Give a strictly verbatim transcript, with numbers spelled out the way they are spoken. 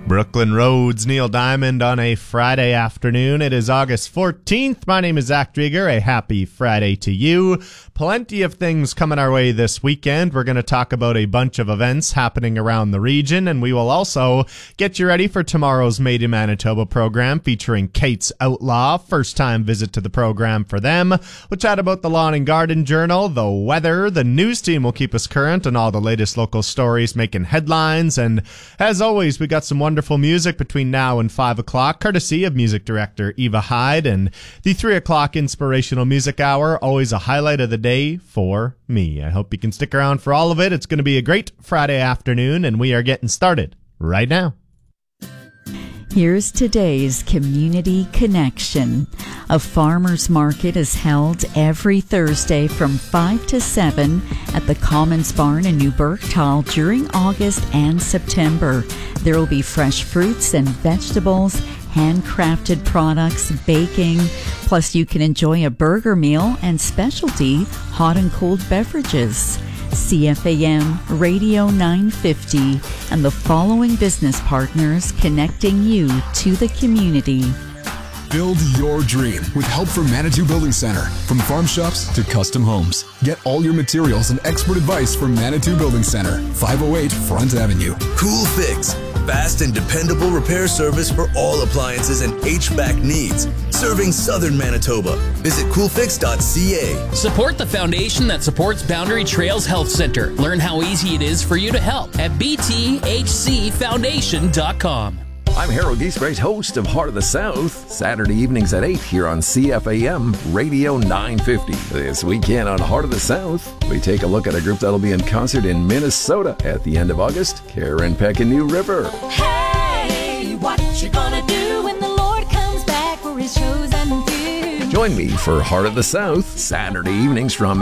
Brooklyn Roads, Neil Diamond on a Friday afternoon. It is August fourteenth. My name is Zach Drieger. A happy Friday to you. Plenty of things coming our way this weekend. We're going to talk about a bunch of events happening around the region, and we will also get you ready for tomorrow's Made in Manitoba program featuring Kate's Outlaw. First time visit to the program for them. We'll chat about the Lawn and Garden Journal, the weather. The news team will keep us current on all the latest local stories making headlines. And as always, we got some wonderful music between now and five o'clock, courtesy of music director Eva Hyde. And the three o'clock inspirational music hour, always a highlight of the day for me. I hope you can stick around for all of it. It's going to be a great Friday afternoon, and we are getting started right now. Here's today's Community Connection. A farmer's market is held every Thursday from five to seven at the Commons Barn in New Bergtal during August and September. There will be fresh fruits and vegetables, handcrafted products, baking, plus you can enjoy a burger meal and specialty hot and cold beverages. C F A M Radio nine fifty and the following business partners connecting you to the community. Build your dream with help from Manitou Building Center. From farm shops to custom homes. Get all your materials and expert advice from Manitou Building Center. five oh eight Front Avenue. Cool Fix. Fast and dependable repair service for all appliances and H V A C needs. Serving Southern Manitoba. Visit cool fix dot c a. Support the foundation that supports Boundary Trails Health Center. Learn how easy it is for you to help at b t h c foundation dot com. I'm Harold Giesbrecht, host of Heart of the South, Saturday evenings at eight here on C F A M Radio nine fifty. This weekend on Heart of the South, we take a look at a group that'll be in concert in Minnesota at the end of August, Karen Peck and New River. Hey, what you gonna do when the Lord comes back for his chosen few? Join me for Heart of the South, Saturday evenings from